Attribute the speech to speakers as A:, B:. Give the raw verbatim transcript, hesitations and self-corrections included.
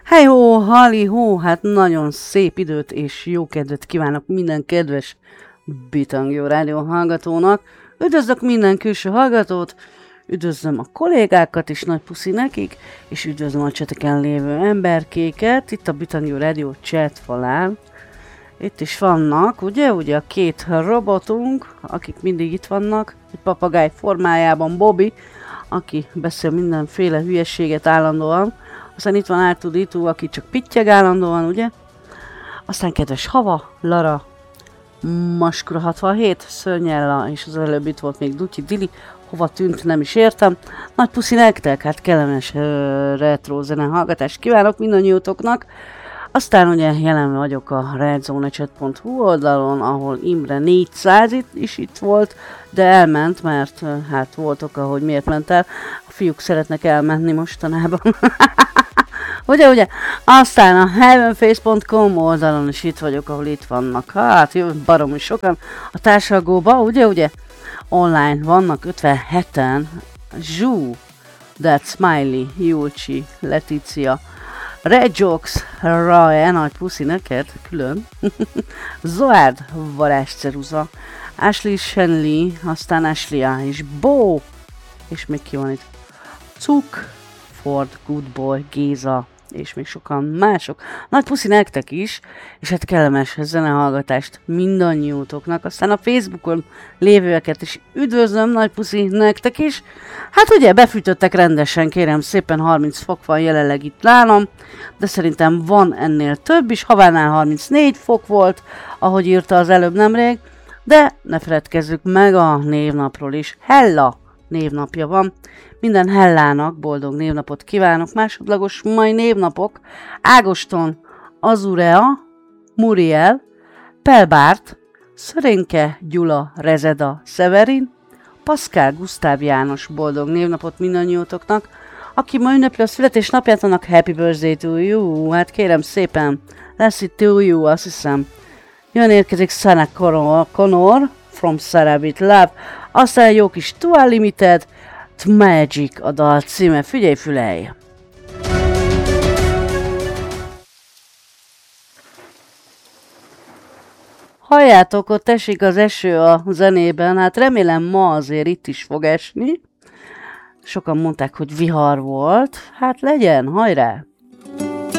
A: Hey ho, hali ho, hát nagyon szép időt és jó kedvet kívánok minden kedves Bitangjó rádió hallgatónak. Üdvözlök minden külső hallgatót, üdvözlöm a kollégákat is, nagy puszi nekik, és üdvözlöm a cseteken lévő emberkéket, itt a Bitangjó rádió chat falán. Itt is vannak, ugye, ugye a két robotunk, akik mindig itt vannak, egy papagáj formájában Bobby, aki beszél mindenféle hülyeséget állandóan. Aztán itt van Ártudító, aki csak pittyeg állandóan, ugye? Aztán kedves Hava, Lara, Maskura hatvanhét, Szörnyella, és az előbb itt volt még Dutyi Dili, hova tűnt, nem is értem. Nagy puszi nektek, hát kellemes uh, retro zene hallgatást kívánok mindannyiótoknak. Aztán ugye jelen vagyok a redzonechat pont hu oldalon, ahol Imre négyszáz is itt volt, de elment, mert uh, hát volt oka, hogy miért ment el. A fiúk szeretnek elmenni mostanában. Ugye, ugye? Aztán a heavenface pont com oldalon is itt vagyok, ahol itt vannak. Hát, jó, baromi sokan. A társalgóban, ugye, ugye? Online vannak ötvenheten. Zsú, That Smiley, Julcsi, Letícia, Redjox, Ryan, nagy puszi neked, külön. Zoárd, Varázs Ceruza, Ashley Shenley, aztán Ashley és Bo, és még ki van itt? Cuk, Ford, Good Boy, Géza, és még sokan mások. Nagy puszi nektek is, és hát kellemes zenehallgatást mindannyiótoknak. Aztán a Facebookon lévőeket is üdvözlöm, nagy puszi nektek is. Hát ugye befűtöttek rendesen, kérem szépen, harminc fok van jelenleg itt nálam, de szerintem van ennél több is. Havánál harmincnégy fok volt, ahogy írta az előbb nemrég, de ne feledkezzük meg a névnapról is. Hella névnapja van. Minden Hellának boldog névnapot kívánok. Másodlagos mai névnapok: Ágoston, Azurea, Muriel, Pelbárt, Szörénke, Gyula, Rezeda, Severin, Paszkál, Gusztáv János, boldog névnapot mindannyiótoknak. Aki ma ünnepli a születésnapját, annak happy birthday to you. Hát kérem szépen, lesz itt to you, azt hiszem. Jön érkezik Sana Connor, Connor from Sarah with Love. Aztán egy jó kis Tua Limited, Magic a dal címe. Figyelj, fülelj! Halljátok, ott esik az eső a zenében, hát remélem ma azért itt is fog esni. Sokan mondták, hogy vihar volt, hát legyen, hajrá!